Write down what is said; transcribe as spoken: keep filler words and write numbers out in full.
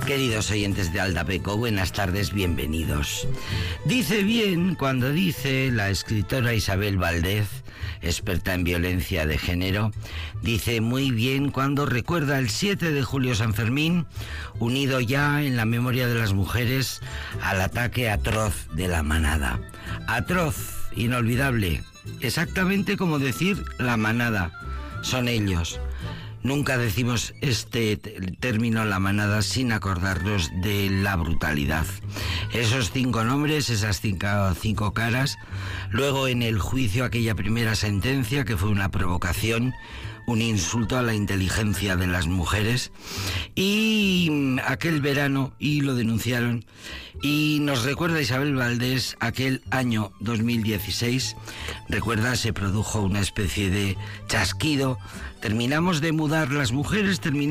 Queridos oyentes de Aldapeco, buenas tardes, bienvenidos. Dice bien cuando dice la escritora Isabel Valdez, experta en violencia de género, dice muy bien cuando recuerda el siete de julio San Fermín, unido ya en la memoria de las mujeres al ataque atroz de la manada. Atroz, inolvidable, exactamente como decir la manada, son ellos. Nunca decimos este término, la manada, sin acordarnos de la brutalidad. Esos cinco nombres, esas cinco, cinco caras, luego en el juicio aquella primera sentencia que fue una provocación, un insulto a la inteligencia de las mujeres, y aquel verano, y lo denunciaron, y nos recuerda Isabel Valdés aquel año dos mil dieciséis, recuerda, se produjo una especie de chasquido, terminamos de mudar las mujeres, terminamos